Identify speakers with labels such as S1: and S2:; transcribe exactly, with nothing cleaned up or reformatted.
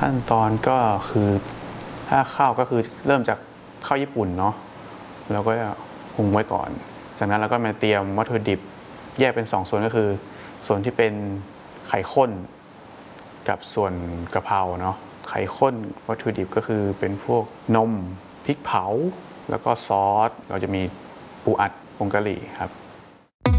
S1: ขั้นตอนก็คือถ้าข้าวก็คือเริ่มจากข้าวญี่ปุ่นเนาะแล้วก็หุงไว้ก่อนจากนั้นเราก็มาเตรียมวัตถุดิบแยกเป็นสองส่วนก็คือส่วนที่เป็นไข่ข้นกับส่วนกะเพราเนาะไข่ข้นวัตถุดิบก็คือเป็นพวกนมพริกเผาแล้วก็ซอสเราจะมีปูอัดผงกะหรี่ครับ